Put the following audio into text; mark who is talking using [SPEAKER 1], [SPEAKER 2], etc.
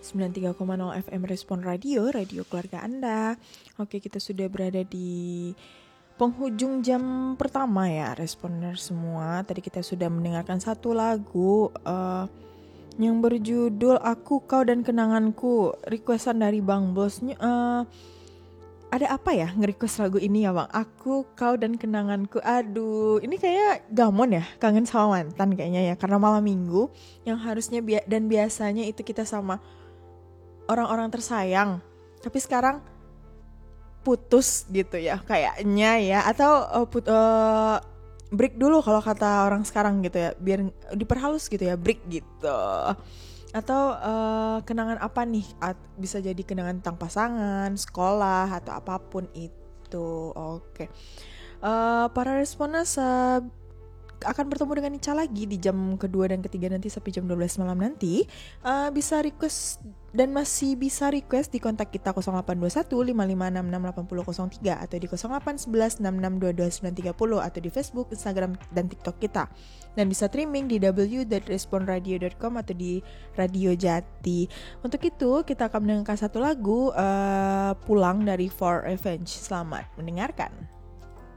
[SPEAKER 1] 93,0 FM Respon Radio, radio keluarga Anda. Oke, kita sudah berada di penghujung jam pertama ya, Responer semua. Tadi kita sudah mendengarkan satu lagu yang berjudul Aku, Kau, dan Kenanganku, requestan dari Bang Bos. Ada apa ya nge-request lagu ini ya Bang? Aku, Kau, dan Kenanganku. Aduh, ini kayak gamon ya, kangen sama mantan kayaknya ya. Karena malam minggu yang harusnya dan biasanya itu kita sama orang-orang tersayang, tapi sekarang putus gitu ya kayaknya ya. Atau break dulu kalau kata orang sekarang gitu ya, biar diperhalus gitu ya, break gitu. Atau kenangan apa nih? Bisa jadi kenangan tentang pasangan, sekolah, atau apapun itu. Oke. Para responers akan bertemu dengan Ica lagi di jam kedua dan ketiga nanti sampai jam 12 malam nanti. Bisa request dan masih bisa request di kontak kita 0821 5566 8003 atau di 0811 6622 930 atau di Facebook, Instagram, dan TikTok kita. Dan bisa streaming di www.responradio.com atau di Radio Jati. Untuk itu kita akan mendengarkan satu lagu Pulang dari For Revenge. Selamat mendengarkan.